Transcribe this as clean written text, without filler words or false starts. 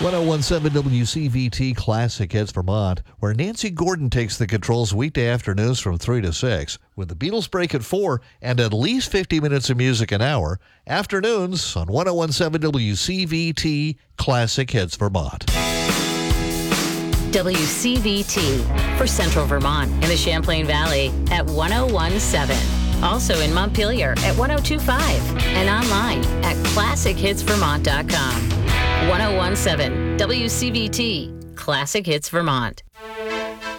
1017 WCVT Classic Hits Vermont, where Nancy Gordon takes the controls weekday afternoons from 3 to 6, with the Beatles break at 4 and at least 50 minutes of music an hour. Afternoons on 1017 WCVT Classic Hits Vermont. WCVT for Central Vermont and the Champlain Valley at 1017. Also in Montpelier at 1025 and online at classichitsvermont.com. 1017 WCVT Classic Hits Vermont.